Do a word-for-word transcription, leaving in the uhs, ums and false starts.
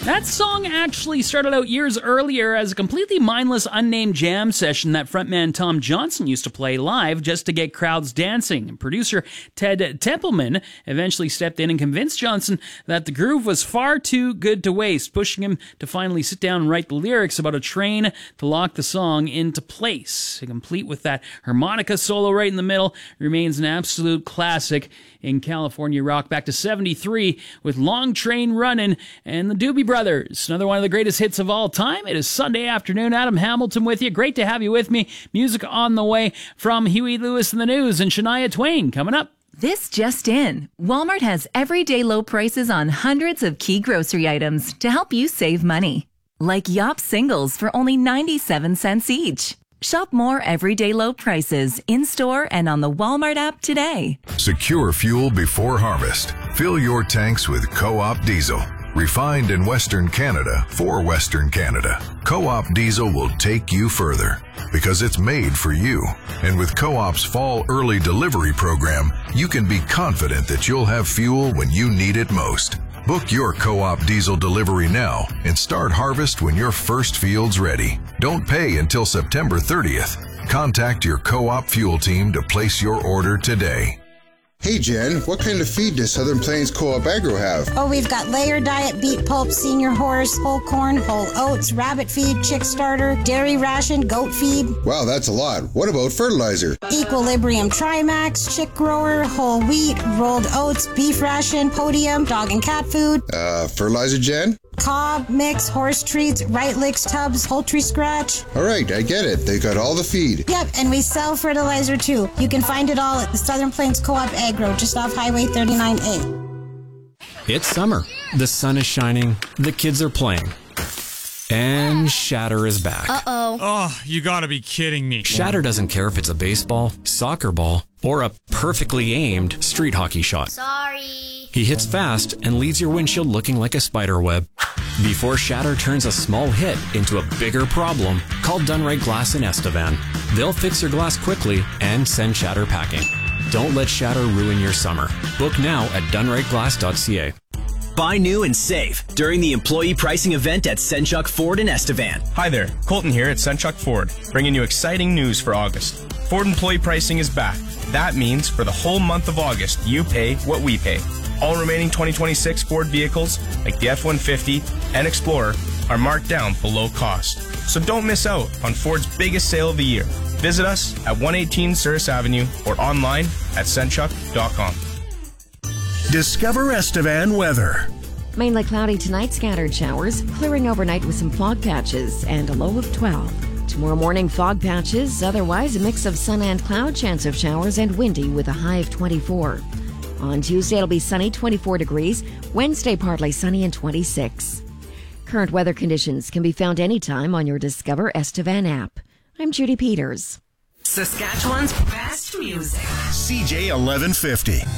That song actually started out years earlier as a completely mindless, unnamed jam session that frontman Tom Johnson used to play live just to get crowds dancing. And producer Ted Templeman eventually stepped in and convinced Johnson that the groove was far too good to waste, pushing him to finally sit down and write the lyrics about a train to lock the song into place. Complete with that harmonica solo right in the middle, remains an absolute classic in California rock back to seventy-three with Long Train Runnin' and the Doobie Brothers. Another one of the greatest hits of all time. It is Sunday afternoon. Adam Hamilton with you. Great to have you with me. Music on the way from Huey Lewis and the News and Shania Twain coming up. This just in. Walmart has everyday low prices on hundreds of key grocery items to help you save money. Like Yop singles for only ninety-seven cents each. Shop more everyday low prices in-store and on the Walmart app today. Secure fuel before harvest. Fill your tanks with Co-op Diesel. Refined in Western Canada for Western Canada. Co-op Diesel will take you further because it's made for you. And with Co-op's Fall Early Delivery program, you can be confident that you'll have fuel when you need it most. Book your Co-op Diesel delivery now and start harvest when your first field's ready. Don't pay until September thirtieth. Contact your Co-op fuel team to place your order today. Hey Jen, what kind of feed does Southern Plains Co-op Agro have? Oh, we've got layer diet, beet pulp, senior horse, whole corn, whole oats, rabbit feed, chick starter, dairy ration, goat feed. Wow, that's a lot. What about fertilizer? Equilibrium Trimax, chick grower, whole wheat, rolled oats, beef ration, podium, dog and cat food. Uh, fertilizer, Jen? Cob, mix, horse treats, right licks, tubs, poultry scratch. All right, I get it. They got all the feed. Yep, and we sell fertilizer too. You can find it all at the Southern Plains Co-op Agro, just off Highway thirty-nine A. It's summer. The sun is shining. The kids are playing. And Shatter is back. Uh-oh. Oh, you gotta be kidding me. Shatter doesn't care if it's a baseball, soccer ball, or a perfectly aimed street hockey shot. Sorry. He hits fast and leaves your windshield looking like a spider web. Before Shatter turns a small hit into a bigger problem, call Dunright Glass in Estevan. They'll fix your glass quickly and send Shatter packing. Don't let Shatter ruin your summer. Book now at dunright glass dot c a. Buy new and save during the employee pricing event at Senchuk Ford in Estevan. Hi there, Colton here at Senchuk Ford, bringing you exciting news for August. Ford employee pricing is back. That means for the whole month of August, you pay what we pay. All remaining twenty twenty-six Ford vehicles, like the F one fifty and Explorer, are marked down below cost. So don't miss out on Ford's biggest sale of the year. Visit us at one eighteen Souris Avenue or online at senchuk dot com. Discover Estevan weather. Mainly cloudy tonight, scattered showers, clearing overnight with some fog patches and a low of twelve. Tomorrow morning, fog patches, otherwise a mix of sun and cloud, chance of showers, and windy with a high of twenty-four. On Tuesday, it'll be sunny, twenty-four degrees. Wednesday, partly sunny and twenty-six. Current weather conditions can be found anytime on your Discover Estevan app. I'm Judy Peters. Saskatchewan's best music. C J eleven fifty.